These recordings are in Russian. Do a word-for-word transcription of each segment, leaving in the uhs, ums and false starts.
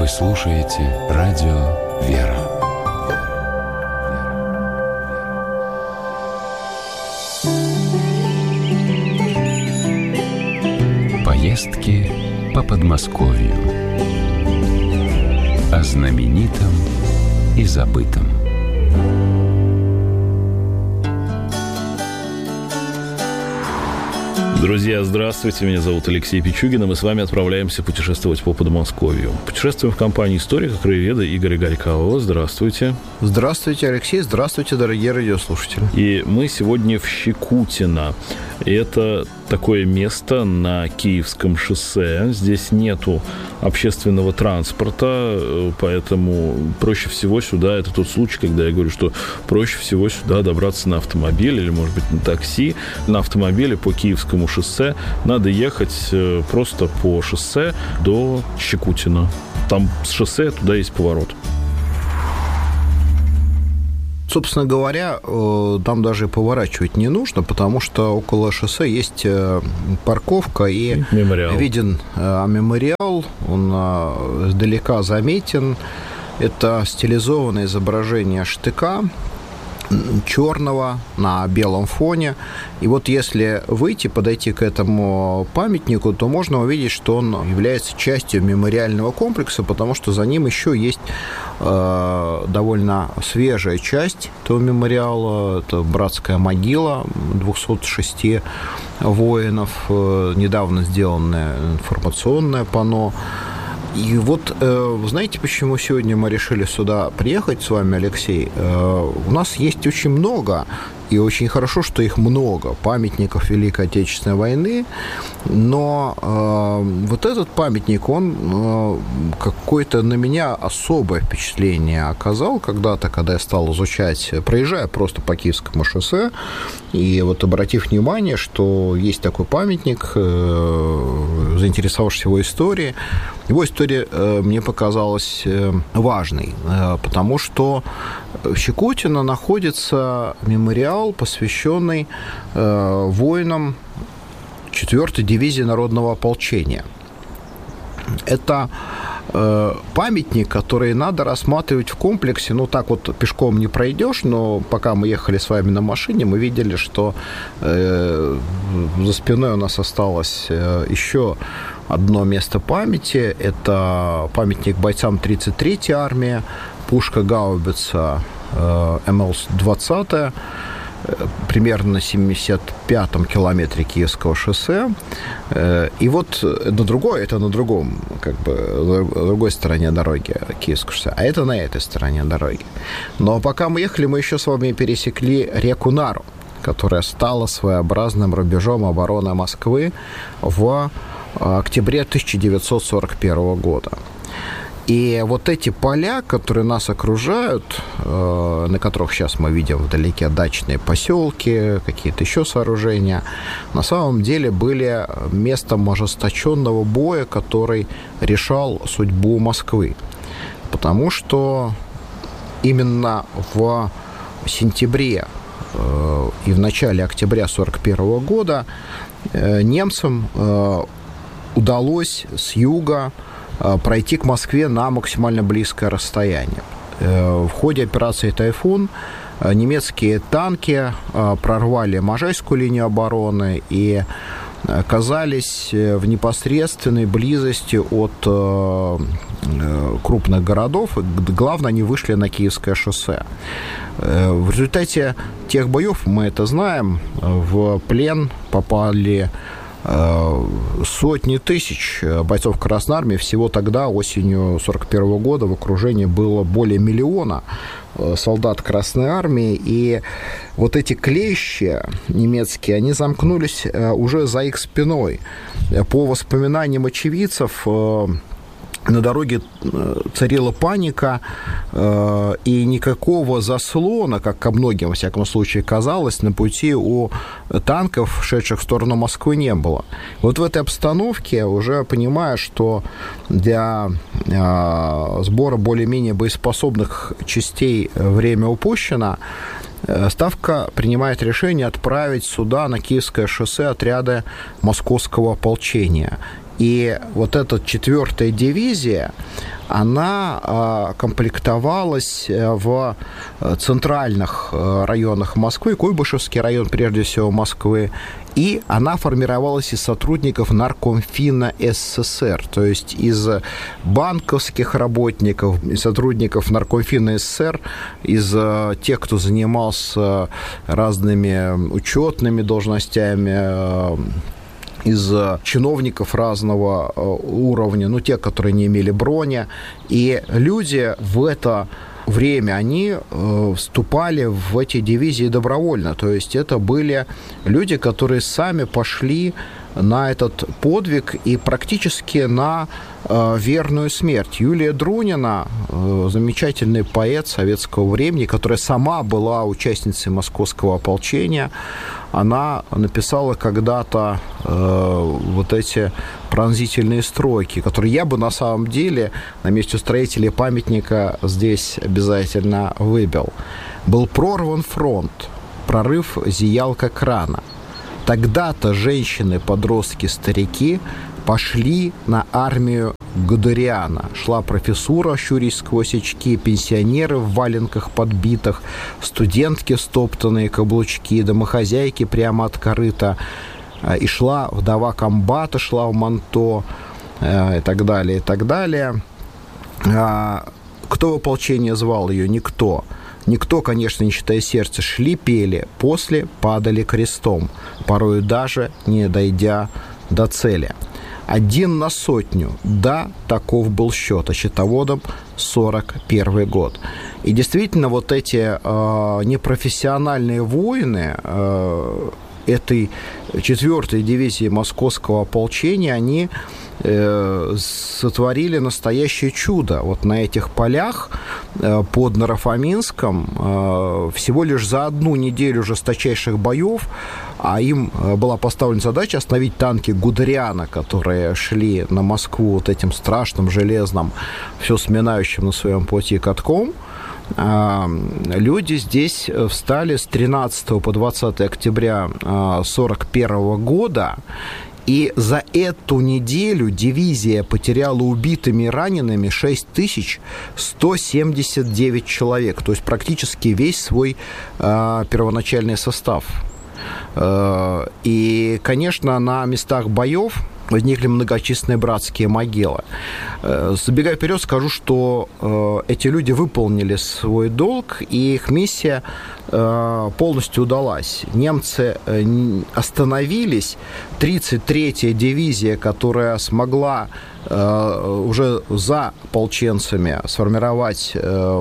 Вы слушаете радио «Вера». Поездки по Подмосковью. О знаменитом и забытом. Друзья, здравствуйте, меня зовут Алексей Пичугин, и мы с вами отправляемся путешествовать по Подмосковью. Путешествуем в компании историка, краеведа Игоря Горького. Здравствуйте. Здравствуйте, Алексей. Здравствуйте, дорогие радиослушатели. И мы сегодня в Щекутино. Это такое место на Киевском шоссе. Здесь нету общественного транспорта, поэтому проще всего сюда, это тот случай, когда я говорю, что проще всего сюда добраться на автомобиле или, может быть, на такси. На автомобиле по Киевскому шоссе надо ехать просто по шоссе до Щекутина. Там с шоссе туда есть поворот. Собственно говоря, там даже поворачивать не нужно, потому что около шоссе есть парковка и мемориал. Виден мемориал, он издалека заметен. Это стилизованное изображение штыка черного на белом фоне. И вот если выйти, подойти к этому памятнику, то можно увидеть, что он является частью мемориального комплекса, потому что за ним еще есть э, довольно свежая часть этого мемориала. Это братская могила двухсот шести воинов, э, недавно сделанное информационное панно. И вот, вы знаете, почему сегодня мы решили сюда приехать с вами, Алексей? У нас есть очень много, и очень хорошо, что их много, памятников Великой Отечественной войны, но э, вот этот памятник, он э, какое-то на меня особое впечатление оказал когда-то, когда я стал изучать, проезжая просто по Киевскому шоссе, и вот обратив внимание, что есть такой памятник, э, заинтересовавшись его историей, его история э, мне показалась э, важной, э, потому что в Щекутино находится мемориал, посвященный э, воинам четвёртой дивизии народного ополчения. Это э, памятник, который надо рассматривать в комплексе. Ну, так вот пешком не пройдешь, но пока мы ехали с вами на машине, мы видели, что э, за спиной у нас осталось э, еще одно место памяти. Это памятник бойцам тридцать третьей армии, пушка-гаубица э, эм эл двадцать, примерно на семьдесят пятом километре Киевского шоссе. И вот на другой, это на другом, как бы, на другой стороне дороги Киевского шоссе, а это на этой стороне дороги. Но пока мы ехали, мы еще с вами пересекли реку Нару, которая стала своеобразным рубежом обороны Москвы в октябре тысяча девятьсот сорок первого года. И вот эти поля, которые нас окружают, на которых сейчас мы видим вдалеке дачные поселки, какие-то еще сооружения, на самом деле были местом ожесточенного боя, который решал судьбу Москвы. Потому что именно в сентябре и в начале октября сорок первого года немцам удалось с юга пройти к Москве на максимально близкое расстояние. В ходе операции «Тайфун» немецкие танки прорвали Можайскую линию обороны и оказались в непосредственной близости от крупных городов. Главное, они вышли на Киевское шоссе. В результате тех боев, мы это знаем, в плен попали сотни тысяч бойцов Красной Армии. Всего тогда, осенью сорок первого года, в окружении было более миллиона солдат Красной Армии. И вот эти клещи немецкие, они замкнулись уже за их спиной. По воспоминаниям очевидцев, на дороге царила паника, и никакого заслона, как ко многим, во всяком случае, казалось, на пути у танков, шедших в сторону Москвы, не было. Вот в этой обстановке, уже понимая, что для сбора более-менее боеспособных частей время упущено, Ставка принимает решение отправить сюда, на Киевское шоссе, отряды московского ополчения. И вот эта четвертая дивизия, она комплектовалась в центральных районах Москвы, Куйбышевский район, прежде всего, Москвы, и она формировалась из сотрудников Наркомфина СССР, то есть из банковских работников, из сотрудников Наркомфина СССР, из тех, кто занимался разными учетными должностями, из чиновников разного уровня, ну, те, которые не имели брони. И люди в это время, они э, вступали в эти дивизии добровольно. То есть это были люди, которые сами пошли на этот подвиг и практически на э, верную смерть. Юлия Друнина, э, замечательный поэт советского времени, которая сама была участницей московского ополчения, она написала когда-то э, вот эти пронзительные строки, которые я бы на самом деле на месте строителей памятника здесь обязательно выбил. «Был прорван фронт, прорыв зиял как рана. Тогда-то женщины, подростки, старики пошли на армию Гудериана. Шла профессура, щурясь сквозь очки, пенсионеры в валенках подбитых, студентки стоптанные каблучки, домохозяйки прямо от корыта. И шла вдова комбата, шла в манто, и так далее, и так далее. Кто в ополчение звал ее? Никто. Никто, конечно, не считая сердца, шли, пели, после падали крестом, порою даже не дойдя до цели. Один на сотню, да, таков был счет, а счетоводом сорок первый год. И действительно, вот эти э, непрофессиональные воины э, этой четвертой дивизии московского ополчения, они э, сотворили настоящее чудо. Вот на этих полях э, под Наро-Фоминском э, всего лишь за одну неделю жесточайших боев, а им была поставлена задача остановить танки Гудериана, которые шли на Москву вот этим страшным железным, все сминающим на своем пути катком. Люди здесь встали с тринадцатого по двадцатое октября сорок первого года, и за эту неделю дивизия потеряла убитыми и ранеными шесть тысяч сто семьдесят девять человек, то есть практически весь свой первоначальный состав. И, конечно, на местах боев возникли многочисленные братские могилы. Забегая вперед, скажу, что эти люди выполнили свой долг, и их миссия полностью удалась. Немцы остановились. тридцать третья дивизия, которая смогла уже за ополченцами сформировать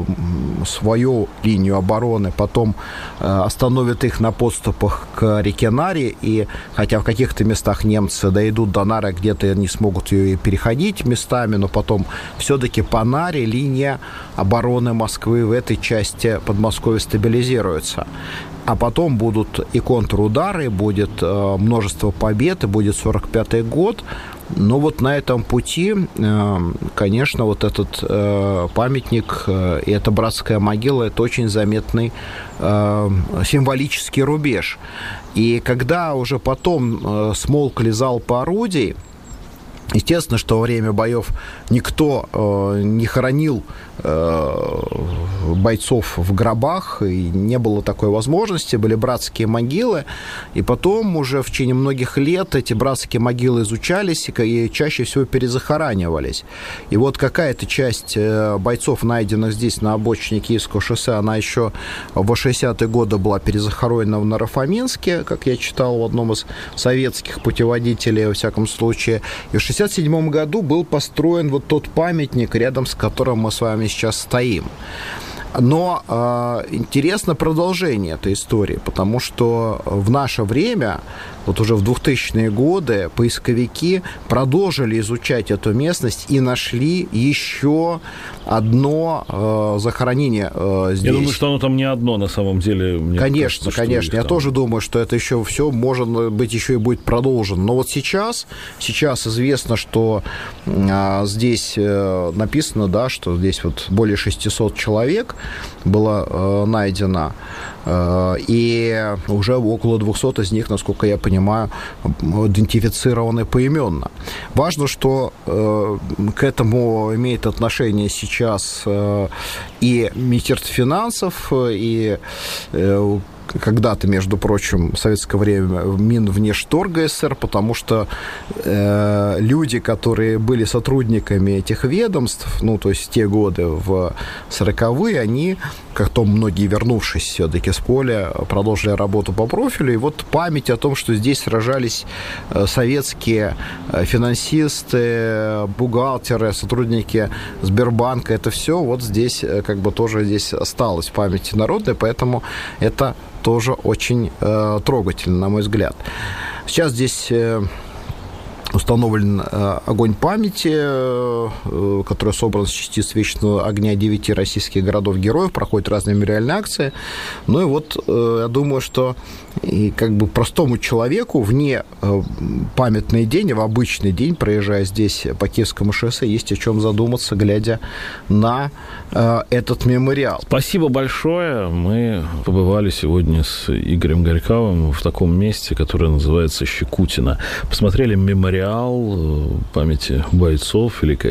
свою линию обороны, потом остановит их на подступах к реке Наре, и хотя в каких-то местах немцы дойдут до Нары, где-то они смогут ее и переходить местами, но потом все-таки по Наре линия обороны Москвы в этой части Подмосковья стабилизируется. А потом будут и контрудары, будет множество побед, и будет сорок пятый год. Но вот на этом пути, конечно, вот этот памятник и эта братская могила – это очень заметный символический рубеж. И когда уже потом смолкли залпы орудий, естественно, что во время боев никто э, не хоронил э, бойцов в гробах, и не было такой возможности, были братские могилы, и потом уже в течение многих лет эти братские могилы изучались и чаще всего перезахоранивались. И вот какая-то часть бойцов, найденных здесь на обочине Киевского шоссе, она еще в шестидесятые годы была перезахоронена в Наро-Фоминске, как я читал в одном из советских путеводителей, во всяком случае. И в шестьдесят седьмом году был построен вот тот памятник, рядом с которым мы с вами сейчас стоим. Но э, интересно продолжение этой истории, потому что в наше время, вот уже в двухтысячные годы, поисковики продолжили изучать эту местность и нашли еще одно э, захоронение э, здесь. Я думаю, что оно там не одно на самом деле. Мне конечно, кажется, конечно. Я там... тоже думаю, что это еще все, может быть, еще и будет продолжено. Но вот сейчас, сейчас известно, что э, здесь э, написано, да, что здесь вот более шестисот человек. было найдено. И уже около двухсот из них, насколько я понимаю, идентифицированы поименно. Важно, что к этому имеет отношение сейчас и Министерство финансов, и когда-то, между прочим, в советское время Минвнешторга СССР, потому что э, люди, которые были сотрудниками этих ведомств, ну, то есть в те годы, в сороковые, они, как то многие, вернувшись все-таки с поля, продолжили работу по профилю. И вот память о том, что здесь сражались советские финансисты, бухгалтеры, сотрудники Сбербанка, это все вот здесь как бы тоже здесь осталось в памяти народной, поэтому это тоже очень э, трогательно, на мой взгляд. Сейчас здесь э, установлен э, огонь памяти, э, который собран с частиц вечного огня девяти российских городов-героев, проходят разные мемориальные акции. Ну и вот э, я думаю, что и как бы простому человеку вне э, памятный день, а в обычный день, проезжая здесь по Киевскому шоссе, есть о чем задуматься, глядя на э, этот мемориал. Спасибо большое. Мы побывали сегодня с Игорем Горьковым в таком месте, которое называется Щекутино. Посмотрели мемориал памяти бойцов Великой